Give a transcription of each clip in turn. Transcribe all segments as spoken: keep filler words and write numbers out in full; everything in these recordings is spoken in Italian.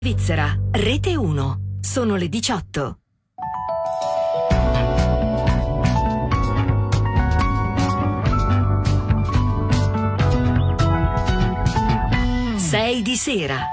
Svizzera, Rete uno. Sono le diciotto. Sei di sera.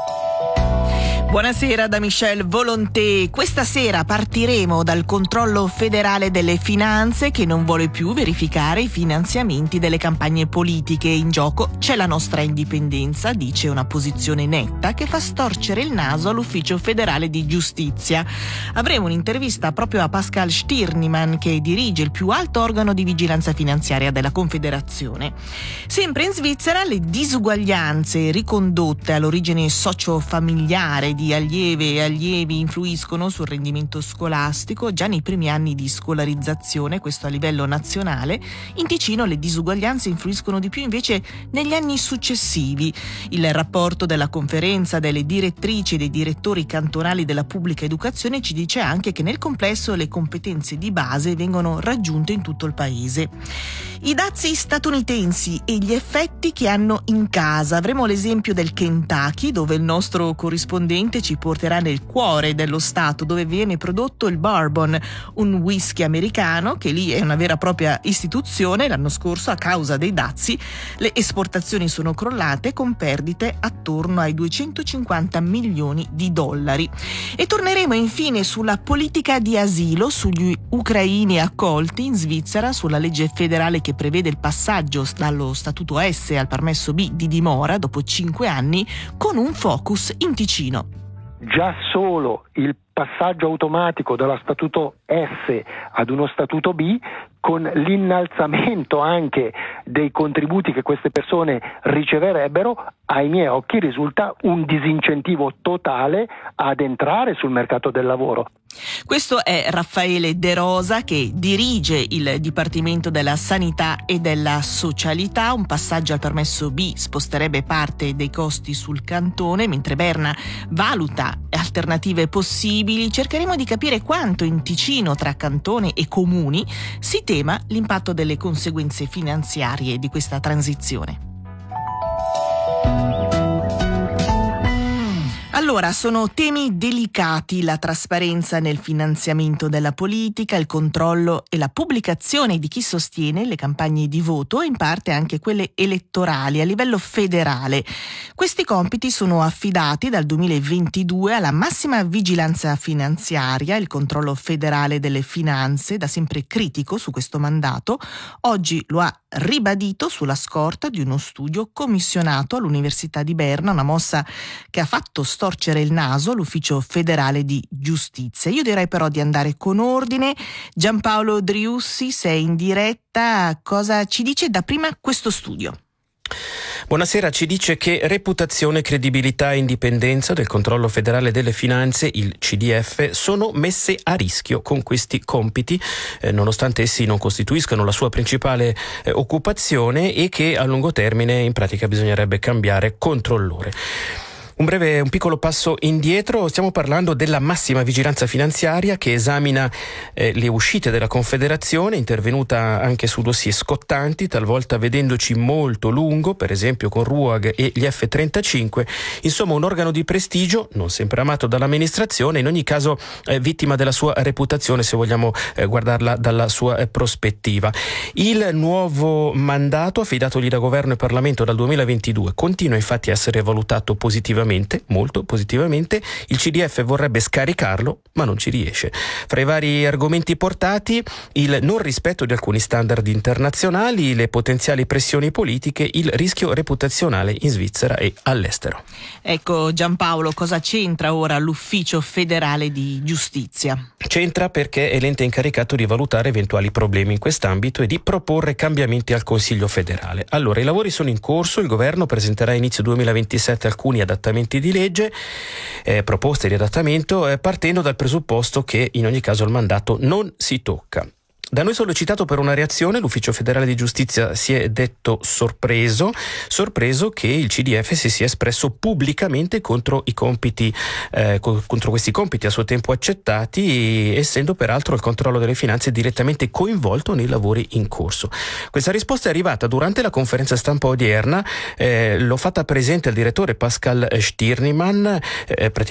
Buonasera da Michel Volonté. Questa sera partiremo dal controllo federale delle finanze che non vuole più verificare i finanziamenti delle campagne politiche. In gioco c'è la nostra indipendenza, dice una posizione netta che fa storcere il naso all'Ufficio federale di giustizia. Avremo un'intervista proprio a Pascal Stirniman, che dirige il più alto organo di vigilanza finanziaria della Confederazione. Sempre in Svizzera, le disuguaglianze ricondotte all'origine socio-familiare di allieve e allievi influiscono sul rendimento scolastico già nei primi anni di scolarizzazione, questo a livello nazionale. In Ticino le disuguaglianze influiscono di più invece negli anni successivi. Il rapporto della conferenza delle direttrici e dei direttori cantonali della pubblica educazione ci dice anche che nel complesso le competenze di base vengono raggiunte in tutto il paese. I dazi statunitensi e gli effetti che hanno in casa. Avremo l'esempio del Kentucky, dove il nostro corrispondente ci porterà nel cuore dello stato, dove viene prodotto il bourbon, un whisky americano che lì è una vera e propria istituzione. L'anno scorso, a causa dei dazi, le esportazioni sono crollate con perdite attorno ai duecentocinquanta milioni di dollari. E torneremo infine sulla politica di asilo, sugli ucraini accolti in Svizzera, sulla legge federale che prevede il passaggio dallo statuto S al permesso B di dimora dopo cinque anni, con un focus in Ticino. Già solo il passaggio automatico dallo statuto S ad uno statuto B, con l'innalzamento anche dei contributi che queste persone riceverebbero, ai miei occhi risulta un disincentivo totale ad entrare sul mercato del lavoro. Questo è Raffaele De Rosa, che dirige il Dipartimento della Sanità e della Socialità. Un passaggio al permesso B sposterebbe parte dei costi sul cantone, mentre Berna valuta alternative possibili. Cercheremo di capire quanto in Ticino, tra cantone e comuni, si tema l'impatto delle conseguenze finanziarie di questa transizione. Allora, sono temi delicati: la trasparenza nel finanziamento della politica, il controllo e la pubblicazione di chi sostiene le campagne di voto e in parte anche quelle elettorali a livello federale. Questi compiti sono affidati dal duemilaventidue alla massima vigilanza finanziaria, il controllo federale delle finanze, da sempre critico su questo mandato. Oggi lo ha ribadito sulla scorta di uno studio commissionato all'Università di Berna, una mossa che ha fatto storcere il naso all'Ufficio federale di giustizia. Io direi però di andare con ordine. Giampaolo Driussi, sei in diretta. Cosa ci dice da prima questo studio? Buonasera. Ci dice che reputazione, credibilità e indipendenza del controllo federale delle finanze, il C D F, sono messe a rischio con questi compiti, eh, nonostante essi non costituiscano la sua principale eh, occupazione, e che a lungo termine in pratica bisognerebbe cambiare controllore. Un breve, un piccolo passo indietro. Stiamo parlando della massima vigilanza finanziaria, che esamina eh, le uscite della Confederazione, intervenuta anche su dossier scottanti, talvolta vedendoci molto lungo, per esempio con RUAG e gli F trentacinque. Insomma, un organo di prestigio, non sempre amato dall'amministrazione, in ogni caso eh, vittima della sua reputazione, se vogliamo eh, guardarla dalla sua eh, prospettiva. Il nuovo mandato affidatogli da Governo e Parlamento dal duemilaventidue continua infatti a essere valutato positivamente, molto positivamente. Il C D F vorrebbe scaricarlo, ma non ci riesce. Fra i vari argomenti portati, il non rispetto di alcuni standard internazionali, le potenziali pressioni politiche, il rischio reputazionale in Svizzera e all'estero. Ecco, Giampaolo, cosa c'entra ora l'Ufficio federale di giustizia? C'entra perché è l'ente incaricato di valutare eventuali problemi in quest'ambito e di proporre cambiamenti al Consiglio federale. Allora, i lavori sono in corso, il governo presenterà a inizio duemilaventisette alcuni adattamenti di legge, eh, proposte di adattamento, eh, partendo dal presupposto che in ogni caso il mandato non si tocca. Da noi sollecitato per una reazione, l'Ufficio federale di giustizia si è detto sorpreso, sorpreso che il C D F si sia espresso pubblicamente contro i compiti, eh, contro questi compiti a suo tempo accettati, essendo peraltro il controllo delle finanze direttamente coinvolto nei lavori in corso. Questa risposta è arrivata durante la conferenza stampa odierna, eh, l'ho fatta presente al direttore Pascal Stirniman, eh,